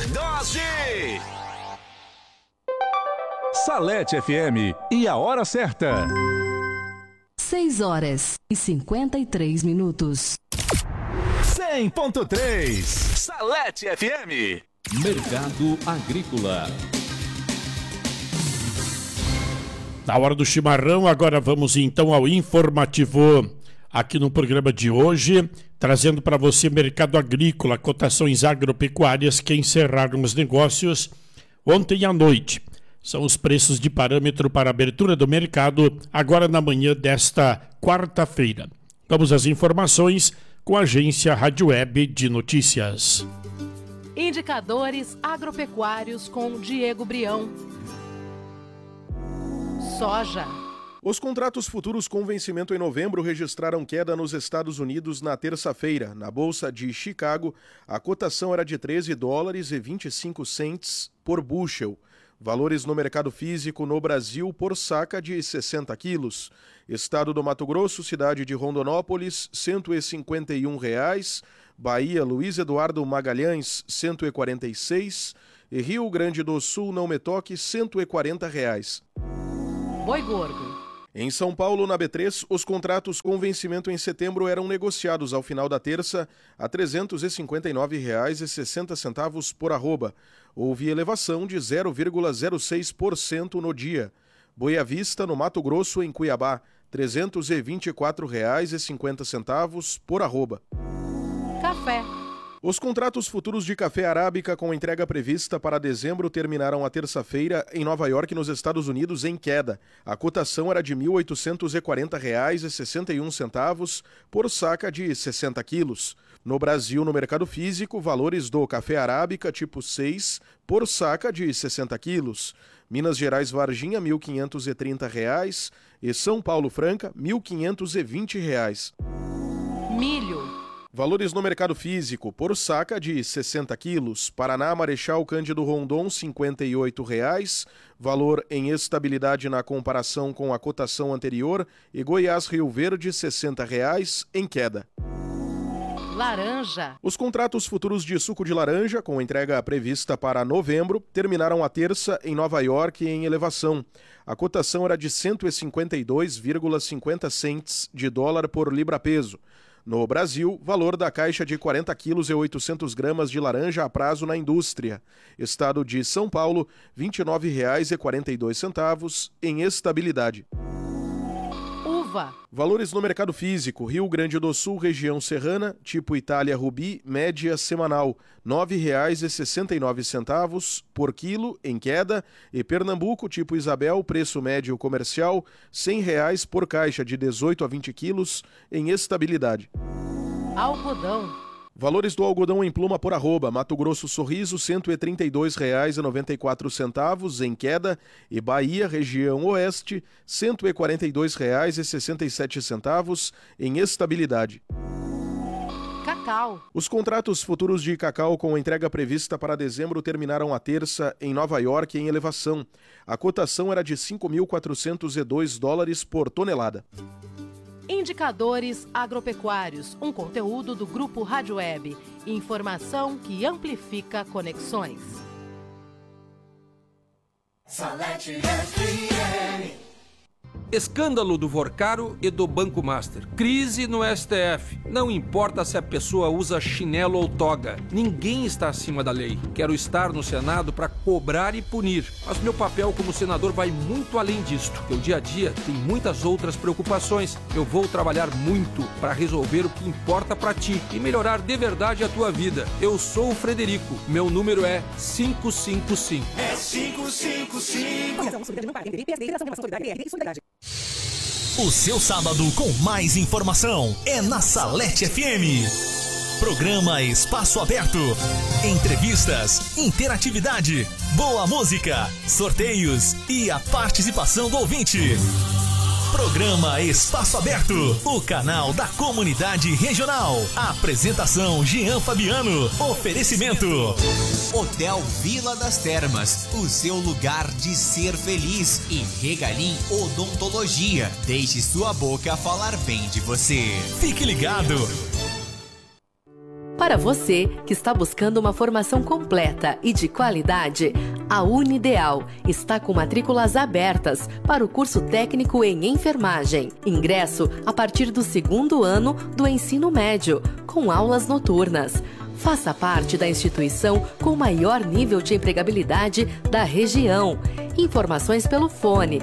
Overdose! Salete FM e a hora certa. 6h53. 100.3 Salete FM. Mercado Agrícola. Na hora do chimarrão, agora vamos então ao informativo aqui no programa de hoje, trazendo para você mercado agrícola, cotações agropecuárias que encerraram os negócios ontem à noite. São os preços de parâmetro para abertura do mercado agora na manhã desta quarta-feira. Vamos às informações com a agência Rádio Web de Notícias. Indicadores agropecuários com Diego Brião. Soja. Os contratos futuros com vencimento em novembro registraram queda nos Estados Unidos na terça-feira. Na Bolsa de Chicago, a cotação era de $13,25 por bushel. Valores no mercado físico no Brasil por saca de 60 quilos. Estado do Mato Grosso, cidade de Rondonópolis, R$ 151. Bahia, Luiz Eduardo Magalhães, R$ 146. E Rio Grande do Sul, Não Me Toque, R$ 140. Boi gordo. Em São Paulo, na B3, os contratos com vencimento em setembro eram negociados ao final da terça a R$ 359,60 por arroba. Houve elevação de 0,06% no dia. Boi à vista, no Mato Grosso, em Cuiabá, R$ 324,50 por arroba. Café. Os contratos futuros de café arábica com entrega prevista para dezembro terminaram a terça-feira em Nova York, nos Estados Unidos, em queda. A cotação era de R$ 1.840,61 por saca de 60 quilos. No Brasil, no mercado físico, valores do café arábica tipo 6 por saca de 60 quilos. Minas Gerais Varginha, R$ 1.530 e São Paulo Franca, R$ 1.520. Milho. Valores no mercado físico, por saca de 60 quilos. Paraná, Marechal Cândido Rondon, R$ 58,00. Valor em estabilidade na comparação com a cotação anterior. E Goiás, Rio Verde, R$ 60,00 em queda. Laranja. Os contratos futuros de suco de laranja, com entrega prevista para novembro, terminaram a terça em Nova York em elevação. A cotação era de 152,50 cents de dólar por libra-peso. No Brasil, valor da caixa de 40 quilos e 800 gramas de laranja a prazo na indústria. Estado de São Paulo, R$ 29,42 em estabilidade. Uva. Valores no mercado físico. Rio Grande do Sul, região serrana, tipo Itália Rubi, média semanal, R$ 9,69 por quilo, em queda. E Pernambuco, tipo Isabel, preço médio comercial, R$ 100 por caixa de 18 a 20 quilos, em estabilidade. Algodão. Valores do algodão em pluma por arroba. Mato Grosso Sorriso, R$ 132,94 em queda. E Bahia, região oeste, R$ 142,67 em estabilidade. Cacau. Os contratos futuros de cacau com entrega prevista para dezembro terminaram a terça em Nova York em elevação. A cotação era de $5.402 por tonelada. Indicadores agropecuários, um conteúdo do Grupo Rádio Web. Informação que amplifica conexões. Salete FM. Escândalo do Vorcaro e do Banco Master. Crise no STF. Não importa se a pessoa usa chinelo ou toga. Ninguém está acima da lei. Quero estar no Senado para cobrar e punir. Mas meu papel como senador vai muito além disto. Porque o dia a dia tem muitas outras preocupações. Eu vou trabalhar muito para resolver o que importa para ti e melhorar de verdade a tua vida. Eu sou o Frederico. Meu número é 555. É 555. O seu sábado com mais informação é na Salete FM. Programa Espaço Aberto. Entrevistas, interatividade, boa música, sorteios e a participação do ouvinte. Programa Espaço Aberto, o canal da comunidade regional. Apresentação Jean Fabiano. Oferecimento Hotel Vila das Termas, o seu lugar de ser feliz. E Regalim Odontologia, deixe sua boca falar bem de você. Fique ligado. Para você que está buscando uma formação completa e de qualidade, a Unideal está com matrículas abertas para o curso técnico em enfermagem. Ingresso a partir do 2º ano do ensino médio, com aulas noturnas. Faça parte da instituição com maior nível de empregabilidade da região. Informações pelo fone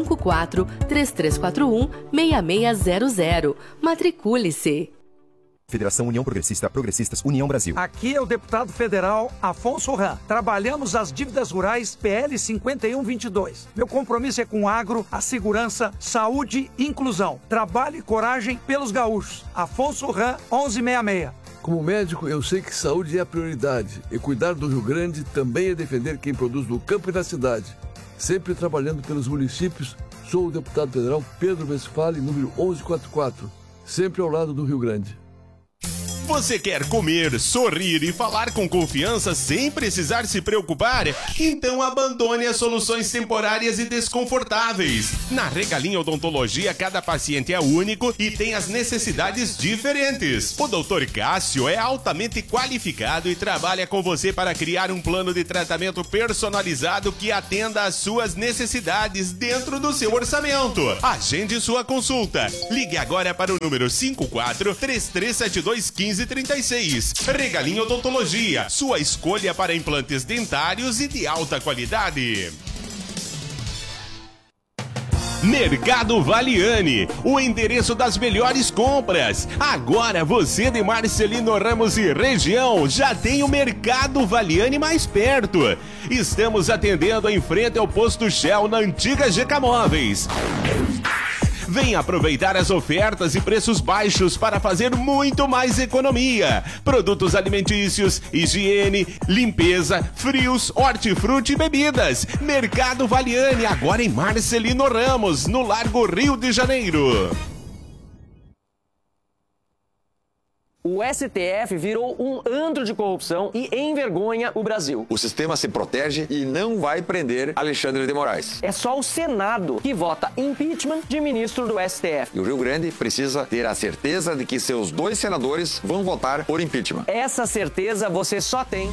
54-3341-6600. Matricule-se. Federação União Progressista, Progressistas União Brasil. Aqui é o deputado federal Afonso Ram. Trabalhamos as dívidas rurais PL 5122. Meu compromisso é com o agro, a segurança, saúde e inclusão. Trabalho e coragem pelos gaúchos. Afonso Ram, 1166. Como médico, eu sei que saúde é a prioridade. E cuidar do Rio Grande também é defender quem produz no campo e na cidade. Sempre trabalhando pelos municípios, sou o deputado federal Pedro Westphalen, número 1144. Sempre ao lado do Rio Grande. Você quer comer, sorrir e falar com confiança sem precisar se preocupar? Então abandone as soluções temporárias e desconfortáveis. Na Regalim Odontologia, cada paciente é único e tem as necessidades diferentes. O Dr. Cássio é altamente qualificado e trabalha com você para criar um plano de tratamento personalizado que atenda às suas necessidades dentro do seu orçamento. Agende sua consulta. Ligue agora para o número 54-3372-1536. Regalim Odontologia, sua escolha para implantes dentários e de alta qualidade. Mercado Valiani, o endereço das melhores compras. Agora você de Marcelino Ramos e região já tem o Mercado Valiani mais perto. Estamos atendendo em frente ao posto Shell na antiga GK Móveis. Venha aproveitar as ofertas e preços baixos para fazer muito mais economia. Produtos alimentícios, higiene, limpeza, frios, hortifruti e bebidas. Mercado Valiani, agora em Marcelino Ramos, no Largo Rio de Janeiro. O STF virou um antro de corrupção e envergonha o Brasil. O sistema se protege e não vai prender Alexandre de Moraes. É só o Senado que vota impeachment de ministro do STF. E o Rio Grande precisa ter a certeza de que seus 2 senadores vão votar por impeachment. Essa certeza você só tem.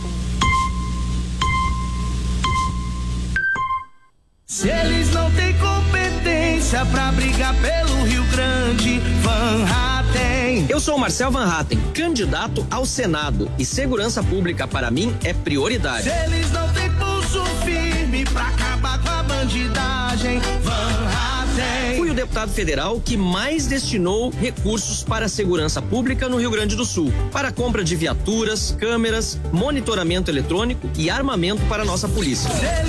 Se eles não têm competência pra brigar pelo Rio Grande, Van Hatten. Eu sou o Marcel Van Hatten, candidato ao Senado, e segurança pública para mim é prioridade. Se eles não têm pulso firme pra acabar com a bandidagem, Van Hatten. Fui o deputado federal que mais destinou recursos para a segurança pública no Rio Grande do Sul, para a compra de viaturas, câmeras, monitoramento eletrônico e armamento para a nossa polícia.